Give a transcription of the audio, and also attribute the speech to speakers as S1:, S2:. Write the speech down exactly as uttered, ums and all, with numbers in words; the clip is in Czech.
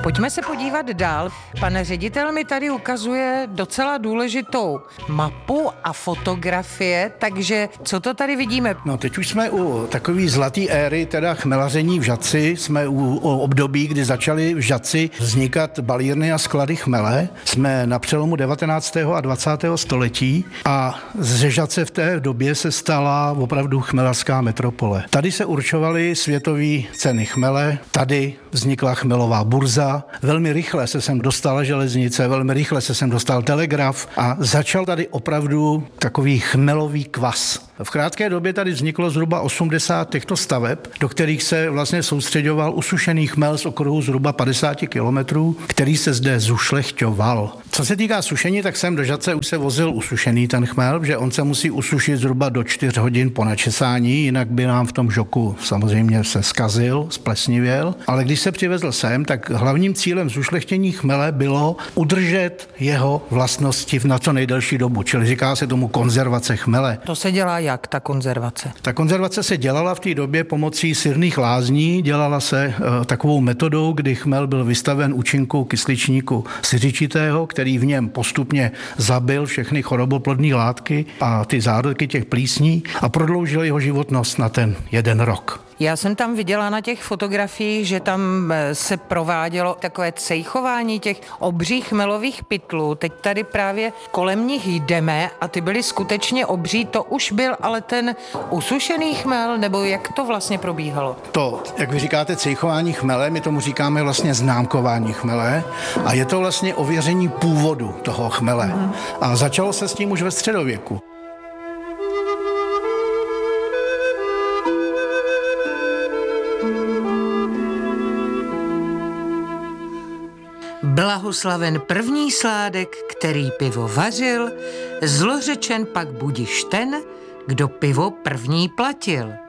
S1: Pojďme se podívat dál. Pan ředitel mi tady ukazuje docela důležitou mapu a fotografie, takže co to tady vidíme?
S2: No teď už jsme u takové zlaté éry, teda chmelaření v Žatci, jsme u, u období, kdy začaly v Žatci vznikat balírny a sklady chmele. Jsme na přelomu devatenáctého a dvacátého století a ze Žatce v té době se stala opravdu chmelařská metropole. Tady se určovaly světové ceny chmele, tady vznikla chmelová burza, velmi rychle se sem dostala železnice, velmi rychle se sem dostal telegraf a začal tady opravdu takový chmelový kvas. V krátké době tady vzniklo zhruba osmdesát těchto staveb, do kterých se vlastně soustředoval usušený chmel z okruhu zhruba padesát kilometrů, který se zde zušlechťoval. Co se týká sušení, tak sem do Žatce už se vozil usušený ten chmel, že on se musí usušit zhruba do čtyř hodin po načesání, jinak by nám v tom žoku samozřejmě se zkazil, splesnivěl. Ale když se přivezl sem, tak hlavním cílem zušlechtění chmele bylo udržet jeho vlastnosti na co nejdelší dobu, čili říká se tomu konzervace chmele.
S1: To se dělá jak, ta konzervace?
S2: Ta konzervace se dělala v té době pomocí sirných lázní, dělala se e, takovou metodou, kdy chmel byl vystaven účinku kysličníku siřičitého, který v něm postupně zabil všechny choroboplodné látky a ty zárodky těch plísní a prodloužil jeho životnost na ten jeden rok.
S1: Já jsem tam viděla na těch fotografiích, že tam se provádělo takové cejchování těch obřích chmelových pytlů. Teď tady právě kolem nich jdeme a ty byly skutečně obří. To už byl ale ten usušený chmel, nebo jak to vlastně probíhalo?
S2: To, jak vy říkáte, cejchování chmele, my tomu říkáme vlastně známkování chmele a je to vlastně ověření původu toho chmele. Mm. A začalo se s tím už ve středověku.
S1: Blahoslaven první sládek, který pivo vařil, zlořečen pak budiš ten, kdo pivo první platil.